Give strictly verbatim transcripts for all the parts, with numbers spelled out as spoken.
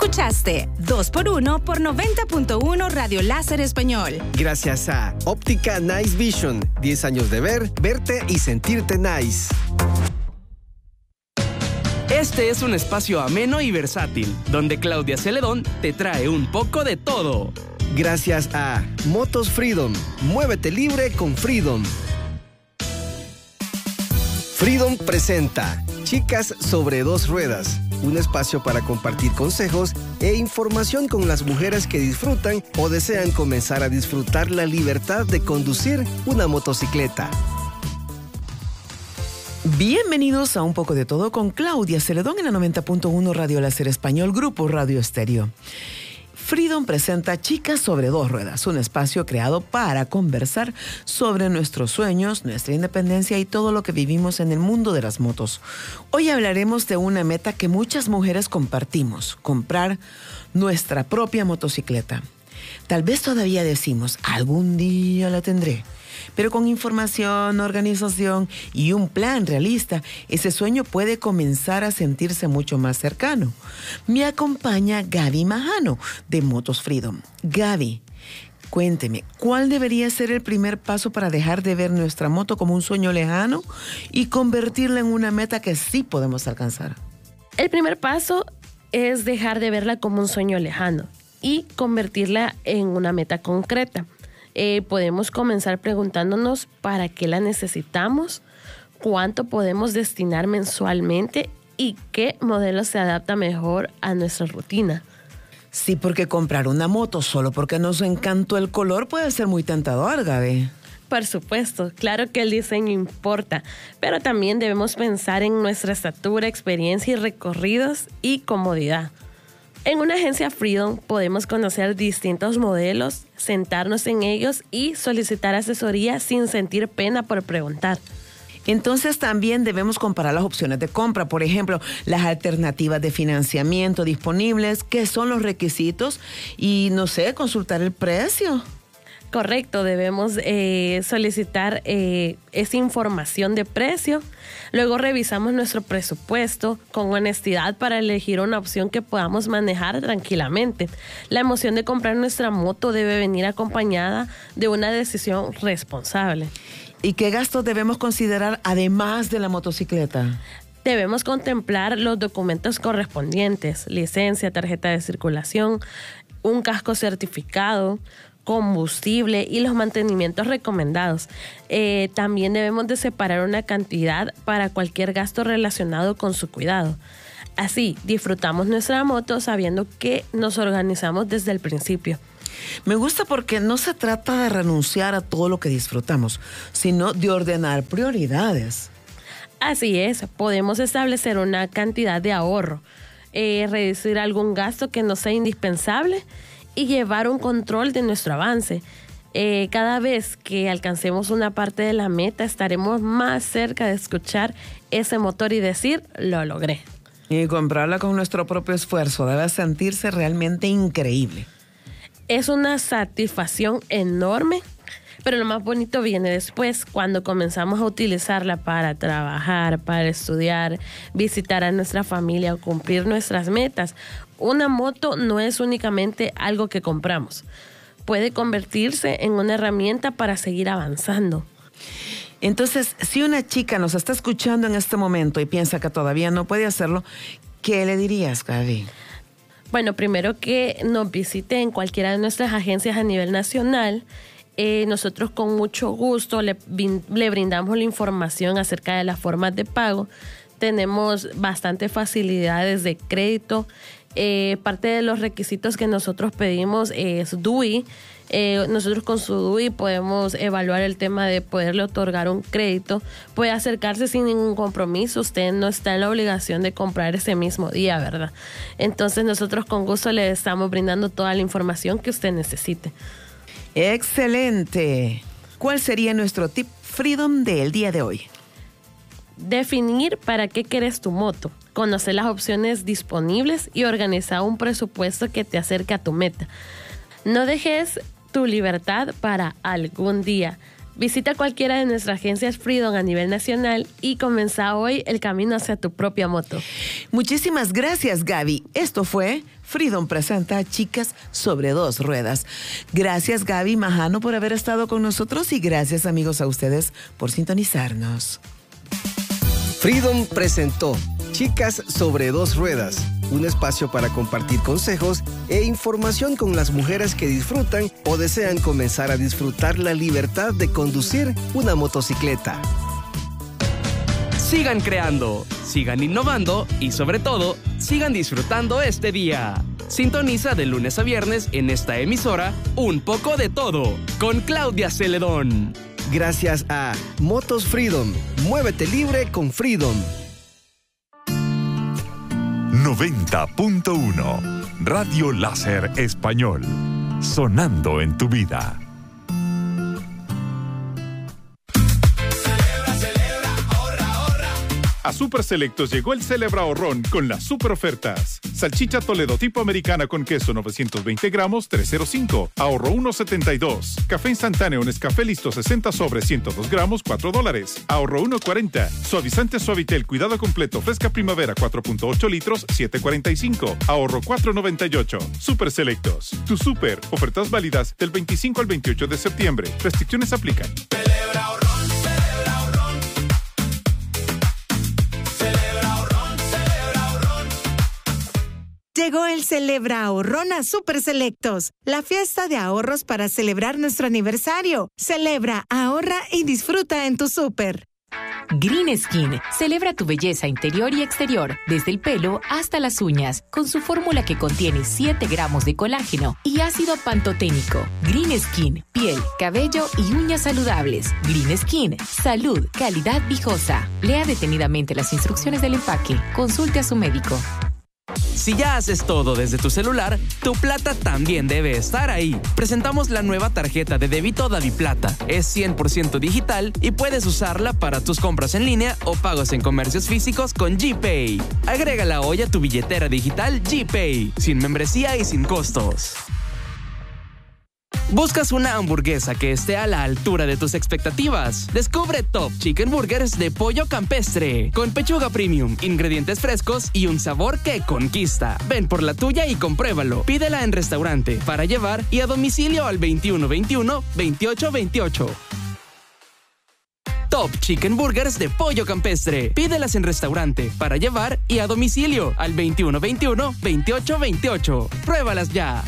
Escuchaste dos por uno por noventa punto uno Radio Láser Español. Gracias a Óptica Nice Vision. diez años de ver, verte y sentirte nice. Este es un espacio ameno y versátil, donde Claudia Celedón te trae un poco de todo. Gracias a Motos Freedom. Muévete libre con Freedom. Freedom presenta Chicas sobre dos ruedas, un espacio para compartir consejos e información con las mujeres que disfrutan o desean comenzar a disfrutar la libertad de conducir una motocicleta. Bienvenidos a Un Poco de Todo con Claudia Celedón en la noventa punto uno Radio Láser Español, Grupo Radio Estéreo. Freedom presenta Chicas sobre dos ruedas, un espacio creado para conversar sobre nuestros sueños, nuestra independencia y todo lo que vivimos en el mundo de las motos. Hoy hablaremos de una meta que muchas mujeres compartimos: comprar nuestra propia motocicleta. Tal vez todavía decimos, algún día la tendré. Pero con información, organización y un plan realista, ese sueño puede comenzar a sentirse mucho más cercano. Me acompaña Gaby Majano, de Motos Freedom. Gaby, cuénteme, ¿cuál debería ser el primer paso para dejar de ver nuestra moto como un sueño lejano y convertirla en una meta que sí podemos alcanzar? El primer paso es dejar de verla como un sueño lejano y convertirla en una meta concreta. Eh, podemos comenzar preguntándonos para qué la necesitamos, cuánto podemos destinar mensualmente y qué modelo se adapta mejor a nuestra rutina. Sí, porque comprar una moto solo porque nos encantó el color puede ser muy tentador, Gaby. Por supuesto, claro que el diseño importa, pero también debemos pensar en nuestra estatura, experiencia y recorridos y comodidad. En una agencia Freedom podemos conocer distintos modelos, sentarnos en ellos y solicitar asesoría sin sentir pena por preguntar. Entonces también debemos comparar las opciones de compra, por ejemplo, las alternativas de financiamiento disponibles, qué son los requisitos y, no sé, consultar el precio. Correcto, debemos eh, solicitar eh, esa información de precio. Luego revisamos nuestro presupuesto con honestidad para elegir una opción que podamos manejar tranquilamente. La emoción de comprar nuestra moto debe venir acompañada de una decisión responsable. ¿Y qué gastos debemos considerar además de la motocicleta? Debemos contemplar los documentos correspondientes: licencia, tarjeta de circulación, un casco certificado, combustible y los mantenimientos recomendados. Eh, también debemos de separar una cantidad para cualquier gasto relacionado con su cuidado. Así, disfrutamos nuestra moto sabiendo que nos organizamos desde el principio. Me gusta porque no se trata de renunciar a todo lo que disfrutamos, sino de ordenar prioridades. Así es, podemos establecer una cantidad de ahorro, eh, reducir algún gasto que no sea indispensable y llevar un control de nuestro avance. Eh, cada vez que alcancemos una parte de la meta, estaremos más cerca de escuchar ese motor y decir, lo logré. Y comprarla con nuestro propio esfuerzo debe sentirse realmente increíble. Es una satisfacción enorme, pero lo más bonito viene después, cuando comenzamos a utilizarla para trabajar, para estudiar, visitar a nuestra familia o cumplir nuestras metas. Una moto no es únicamente algo que compramos. Puede convertirse en una herramienta para seguir avanzando. Entonces, si una chica nos está escuchando en este momento y piensa que todavía no puede hacerlo, ¿qué le dirías, Gaby? Bueno, primero que nos visite en cualquiera de nuestras agencias a nivel nacional. Eh, nosotros con mucho gusto le, le brindamos la información acerca de las formas de pago. Tenemos bastantes facilidades de crédito. Eh, parte de los requisitos que nosotros pedimos es D U I. Eh, nosotros con su D U I podemos evaluar el tema de poderle otorgar un crédito. Puede acercarse sin ningún compromiso. Usted no está en la obligación de comprar ese mismo día, ¿verdad? Entonces nosotros con gusto le estamos brindando toda la información que usted necesite. ¡Excelente! ¿Cuál sería nuestro tip Freedom del día de hoy? Definir para qué quieres tu moto, conocer las opciones disponibles y organizar un presupuesto que te acerque a tu meta. No dejes tu libertad para algún día. Visita cualquiera de nuestras agencias Freedom a nivel nacional y comenzá hoy el camino hacia tu propia moto. Muchísimas gracias, Gaby. Esto fue Freedom presenta Chicas sobre dos ruedas. Gracias, Gaby Majano, por haber estado con nosotros y gracias, amigos, a ustedes por sintonizarnos. Freedom presentó Chicas sobre dos ruedas, un espacio para compartir consejos e información con las mujeres que disfrutan o desean comenzar a disfrutar la libertad de conducir una motocicleta. Sigan creando, sigan innovando y sobre todo, sigan disfrutando este día. Sintoniza de lunes a viernes en esta emisora Un poco de todo con Claudia Celedón. Gracias a Motos Freedom. Muévete libre con Freedom. noventa punto uno Radio Láser Español. Sonando en tu vida. A Super Selectos llegó el Celebra Ahorrón con las super ofertas. Salchicha Toledo tipo americana con queso novecientos veinte gramos, tres cero cinco, ahorro uno setenta y dos. Café instantáneo Nescafé Listo sesenta sobres, ciento dos gramos, cuatro dólares, ahorro uno cuarenta. Suavizante Suavitel Cuidado Completo Fresca Primavera cuatro punto ocho litros, siete cuarenta y cinco, ahorro cuatro noventa y ocho. Super Selectos, tu super, ofertas válidas del veinticinco al veintiocho de septiembre. Restricciones aplican. Celebra ahorrón. Llegó el Celebra Ahorrón a Super Selectos, la fiesta de ahorros para celebrar nuestro aniversario. Celebra, ahorra y disfruta en tu súper. Green Skin celebra tu belleza interior y exterior, desde el pelo hasta las uñas, con su fórmula que contiene siete gramos de colágeno y ácido pantoténico. Green Skin, piel, cabello y uñas saludables. Green Skin, salud, calidad viejosa. Lea detenidamente las instrucciones del empaque. Consulte a su médico. Si ya haces todo desde tu celular, tu plata también debe estar ahí. Presentamos la nueva tarjeta de débito DaviPlata. Es cien por ciento digital y puedes usarla para tus compras en línea o pagos en comercios físicos con GPay. Agrégala hoy a tu billetera digital GPay, sin membresía y sin costos. ¿Buscas una hamburguesa que esté a la altura de tus expectativas? Descubre Top Chicken Burgers de pollo campestre, con pechuga premium, ingredientes frescos y un sabor que conquista. Ven por la tuya y compruébalo. Pídela en restaurante, para llevar y a domicilio al veintiuno veintiuno, veintiocho veintiocho. Top Chicken Burgers de pollo campestre. Pídelas en restaurante, para llevar y a domicilio al veintiuno veintiuno, veintiocho veintiocho. Pruébalas ya.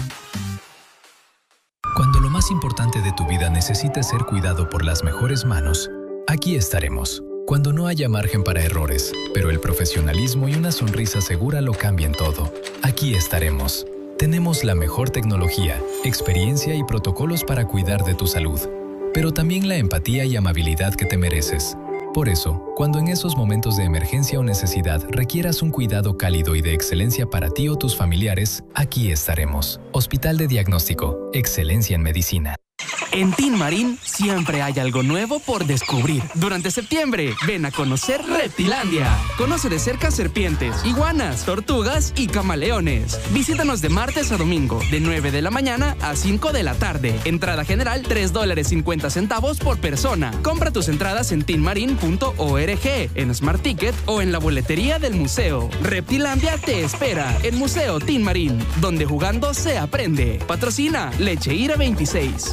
Cuando lo más importante de tu vida necesite ser cuidado por las mejores manos, aquí estaremos. Cuando no haya margen para errores, pero el profesionalismo y una sonrisa segura lo cambien todo, aquí estaremos. Tenemos la mejor tecnología, experiencia y protocolos para cuidar de tu salud, pero también la empatía y amabilidad que te mereces. Por eso, cuando en esos momentos de emergencia o necesidad requieras un cuidado cálido y de excelencia para ti o tus familiares, aquí estaremos. Hospital de Diagnóstico, excelencia en medicina. En Tin Marín siempre hay algo nuevo por descubrir. Durante septiembre, ven a conocer Reptilandia. Conoce de cerca serpientes, iguanas, tortugas y camaleones. Visítanos de martes a domingo, de nueve de la mañana a cinco de la tarde. Entrada general, tres dólares cincuenta centavos por persona. Compra tus entradas en tin marin punto org, en Smart Ticket o en la boletería del museo. Reptilandia te espera en Museo Tin Marín, donde jugando se aprende. Patrocina Leche Ira veintiséis.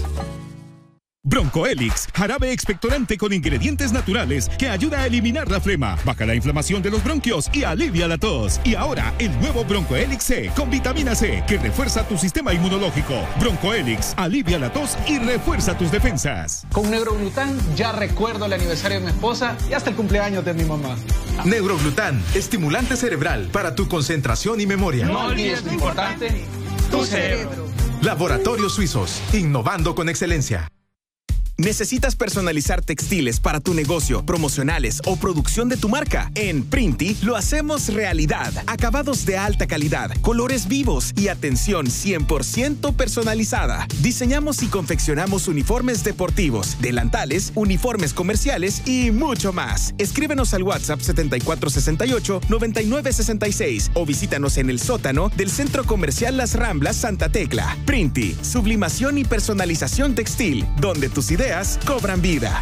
Broncoelix, jarabe expectorante con ingredientes naturales que ayuda a eliminar la flema, baja la inflamación de los bronquios y alivia la tos. Y ahora, el nuevo Broncoelix C con vitamina C que refuerza tu sistema inmunológico. Broncoelix, alivia la tos y refuerza tus defensas. Con Neuroglután ya recuerdo el aniversario de mi esposa y hasta el cumpleaños de mi mamá. Neuroglután, estimulante cerebral para tu concentración y memoria. No olvides lo importante, tu cerebro. Laboratorios Suizos, innovando con excelencia. ¿Necesitas personalizar textiles para tu negocio, promocionales o producción de tu marca? En Printi lo hacemos realidad. Acabados de alta calidad, colores vivos y atención cien por ciento personalizada. Diseñamos y confeccionamos uniformes deportivos, delantales, uniformes comerciales y mucho más. Escríbenos al WhatsApp setenta y cuatro sesenta y ocho, noventa y nueve sesenta y seis o visítanos en el sótano del Centro Comercial Las Ramblas Santa Tecla. Printi, sublimación y personalización textil, donde tus ideas ideas cobran vida.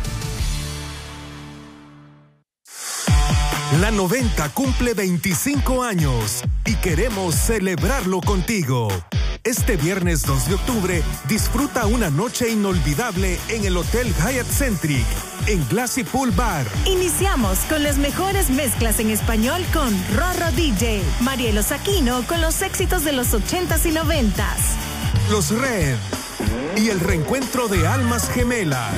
La noventa cumple veinticinco años y queremos celebrarlo contigo. Este viernes dos de octubre, disfruta una noche inolvidable en el Hotel Hyatt Centric, en Glassy Pool Bar. Iniciamos con las mejores mezclas en español con Rorro D J, Marielos Aquino con los éxitos de los ochentas y noventas. Los Red y el reencuentro de almas gemelas.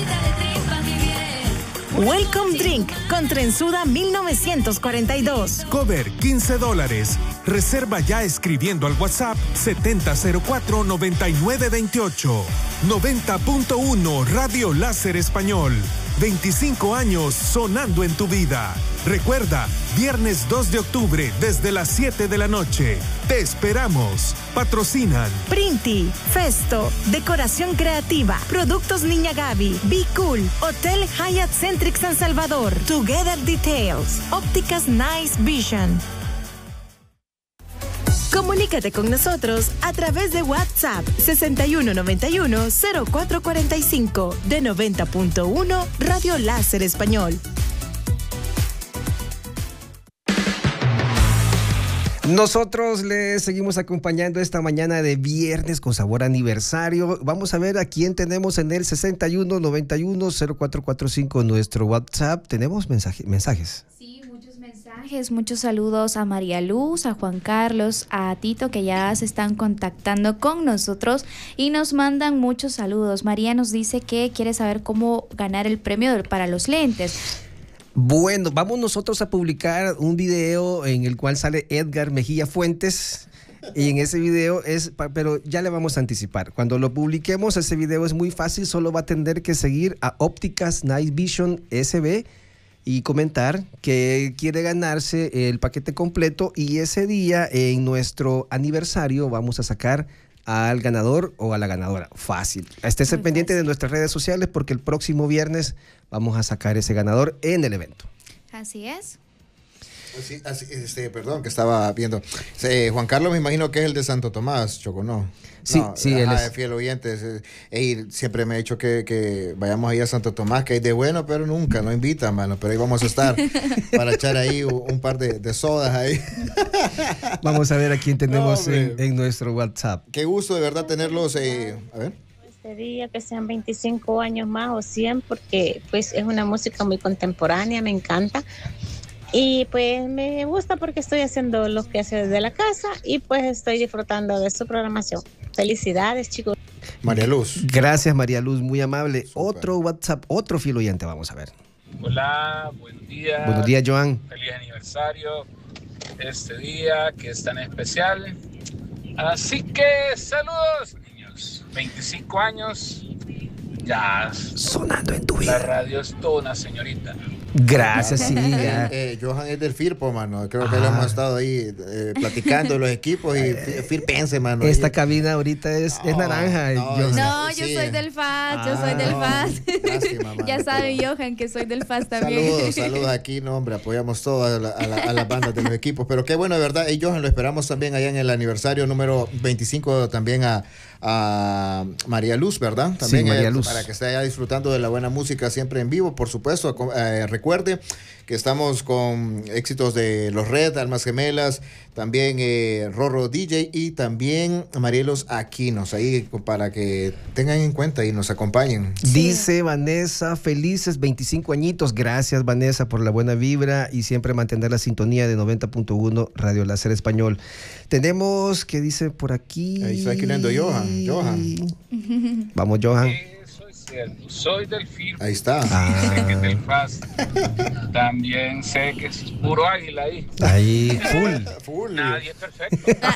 Welcome Drink con Trenzuda mil novecientos cuarenta y dos. Cover quince dólares. Reserva ya escribiendo al WhatsApp setenta cero cuatro noventa y nueve veintiocho. noventa punto uno Radio Láser Español. veinticinco años sonando en tu vida. Recuerda, viernes dos de octubre desde las siete de la noche. Te esperamos. Patrocinan Printi, Festo, Decoración Creativa, Productos Niña Gaby, Be Cool, Hotel Hyatt Centric San Salvador, Together Details, Ópticas Nice Vision. Comunícate con nosotros a través de WhatsApp sesenta y uno noventa y uno cero cuatro cuarenta y cinco de noventa punto uno Radio Láser Español. Nosotros les seguimos acompañando esta mañana de viernes con sabor aniversario. Vamos a ver a quién tenemos en el sesenta y uno noventa y uno cero cuatro cuarenta y cinco nuestro WhatsApp. Tenemos mensaje, mensajes. Sí, muchos mensajes, muchos saludos a María Luz, a Juan Carlos, a Tito, que ya se están contactando con nosotros y nos mandan muchos saludos. María nos dice que quiere saber cómo ganar el premio para los lentes. Bueno, vamos nosotros a publicar un video en el cual sale Edgar Mejía Fuentes y en ese video es, pero ya le vamos a anticipar. Cuando lo publiquemos, ese video es muy fácil, solo va a tener que seguir a Ópticas Night Vision S B y comentar que quiere ganarse el paquete completo y ese día en nuestro aniversario vamos a sacar al ganador o a la ganadora. Fácil. Estés pendiente de nuestras redes sociales porque el próximo viernes vamos a sacar ese ganador en el evento. Así es. Sí, así, este, perdón, que estaba viendo. Eh, Juan Carlos, me imagino que es el de Santo Tomás, Choco, ¿no? Sí, no, sí, ajá, él es. es fiel oyente. Él siempre me ha dicho que, que vayamos ahí a Santo Tomás, que hay de bueno, pero nunca, no invita, mano. Pero ahí vamos a estar para echar ahí un, un par de, de sodas ahí. Vamos a ver a quién tenemos no, en, en nuestro WhatsApp. Qué gusto de verdad tenerlos. Eh, a ver. Este día, que sean veinticinco años más o cien, porque pues es una música muy contemporánea, me encanta. Y pues me gusta porque estoy haciendo los quehaceres de la casa y pues estoy disfrutando de su programación. Felicidades, chicos. María Luz. Gracias, María Luz, muy amable. Super. Otro WhatsApp, otro fiel oyente, vamos a ver. Hola, buen día. Buenos días, Joan. Feliz aniversario este día que es tan especial. Así que saludos, niños. veinticinco años. Ya. Sonando en tu vida. La radio es toda una señorita. Gracias, sí. Eh, eh, Johan es del Firpo, mano. Creo que ah. le hemos estado ahí eh, platicando de los equipos y Firpense, mano. Esta ahí. cabina ahorita es, no, es naranja. No, yo, no, yo sí. soy del F A S, ah, yo soy del F A S. No, lástima, mano, ya sabe pero... Johan que soy del F A S también. Saludos, saludos aquí, no, hombre, apoyamos todo a, la, a, la, a las bandas de los equipos. Pero qué bueno, de verdad. Y Johan, lo esperamos también allá en el aniversario número veinticinco, también a, a María Luz, ¿verdad? También sí, María eh, Luz. Para que esté allá disfrutando de la buena música siempre en vivo, por supuesto. Eh, recuerde que estamos con éxitos de Los Red, Almas Gemelas, también eh, Rorro D J y también Marielos Aquinos, ahí para que tengan en cuenta y nos acompañen. Sí. Dice Vanessa, felices veinticinco añitos. Gracias, Vanessa, por la buena vibra y siempre mantener la sintonía de noventa punto uno Radio Láser Español. Tenemos, ¿qué dice por aquí? Ahí está escribiendo Johan, Johan. Vamos, Johan. Cierto, soy del Firpo. Ahí está. Ah. Sé que es del F A S. También sé que es puro águila ahí. Ahí, full. full. Nadie es perfecto.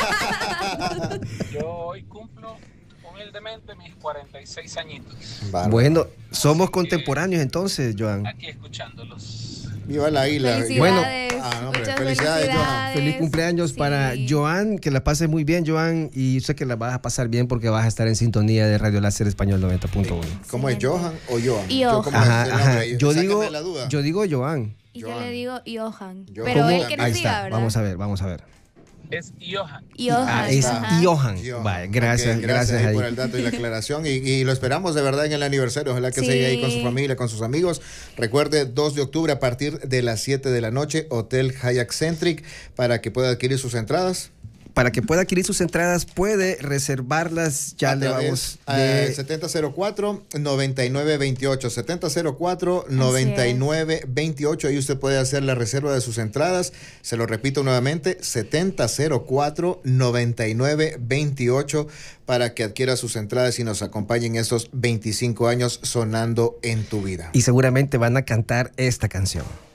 Yo hoy cumplo humildemente mis cuarenta y seis añitos. Vale. Bueno, somos Así contemporáneos entonces, Joan. Aquí escuchándolos. Viva la isla. Bueno, ah, no, muchas felicidades, felicidades. Joan. Feliz cumpleaños sí. para Joan, que la pases muy bien, Joan, y sé que la vas a pasar bien porque vas a estar en sintonía de Radio Láser Español noventa punto uno. ¿Cómo es, Johan o Joan? Yo, ajá, ajá. yo digo, yo digo Joan. Y Joan. Yo le digo Johan. Johan. Pero ¿Cómo? él que nos Ahí diga, está. ¿verdad? Vamos a ver, vamos a ver. Es Johan. Johan. Ah, es ajá. Johan. Johan. Vale, gracias, Ok, gracias, ahí ahí. por el dato y la aclaración. Y, y lo esperamos de verdad en el aniversario. Ojalá que Sí. se llegue ahí con su familia, con sus amigos. Recuerde, dos de octubre a partir de las siete de la noche, Hotel Hyatt Centric, para que pueda adquirir sus entradas. Para que pueda adquirir sus entradas, puede reservarlas. Ya A le través, vamos eh, de... setenta cero cuatro, noventa y nueve veintiocho. setenta cero cuatro, noventa y nueve veintiocho. Ahí usted puede hacer la reserva de sus entradas. Se lo repito nuevamente, setenta cero cuatro, noventa y nueve veintiocho, para que adquiera sus entradas y nos acompañen estos veinticinco años sonando en tu vida. Y seguramente van a cantar esta canción.